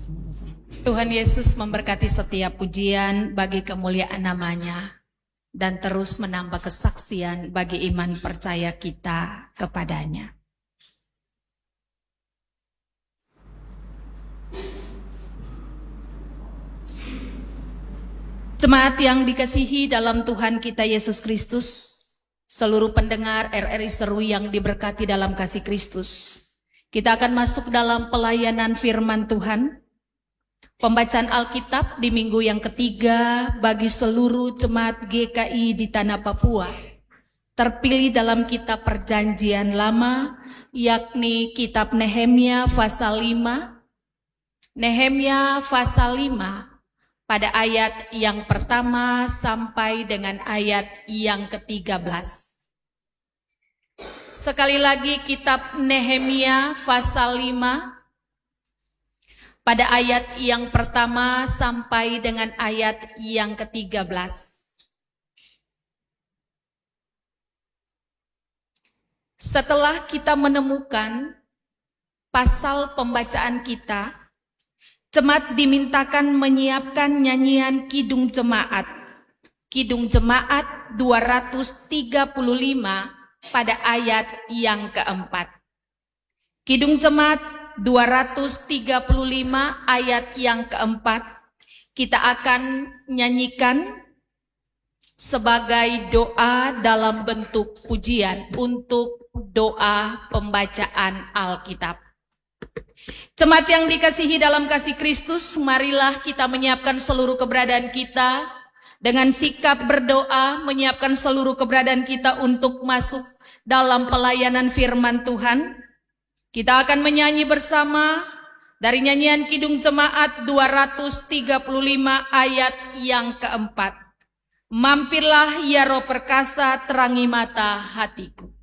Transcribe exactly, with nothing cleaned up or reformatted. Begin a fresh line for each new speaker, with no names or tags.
Tuhan Yesus memberkati setiap pujian bagi kemuliaan namanya dan terus menambah kesaksian bagi iman percaya kita kepadanya. Jemaat yang dikasihi dalam Tuhan kita Yesus Kristus, seluruh pendengar R R I Seru yang diberkati dalam kasih Kristus, kita akan masuk dalam pelayanan firman Tuhan. Pembacaan Alkitab di minggu yang ketiga bagi seluruh jemaat G K I di Tanah Papua, terpilih dalam kitab Perjanjian Lama, yakni kitab Nehemia pasal lima. Nehemia pasal lima pada ayat yang pertama sampai dengan ayat yang ketiga belas. Sekali lagi kitab Nehemia pasal lima pada ayat yang pertama sampai dengan ayat yang ketiga belas. Setelah kita menemukan pasal pembacaan kita, jemaat dimintakan menyiapkan nyanyian Kidung Jemaat. Kidung Jemaat dua ratus tiga puluh lima pada ayat yang keempat. Kidung Jemaat dua ratus tiga puluh lima ayat yang keempat kita akan nyanyikan sebagai doa dalam bentuk pujian untuk doa pembacaan Alkitab. Jemaat yang dikasihi dalam kasih Kristus, marilah kita menyiapkan seluruh keberadaan kita dengan sikap berdoa, menyiapkan seluruh keberadaan kita untuk masuk dalam pelayanan firman Tuhan. Kita akan menyanyi bersama dari nyanyian Kidung Jemaat dua ratus tiga puluh lima ayat yang keempat. Mampirlah ya Roh Perkasa, terangi mata hatiku.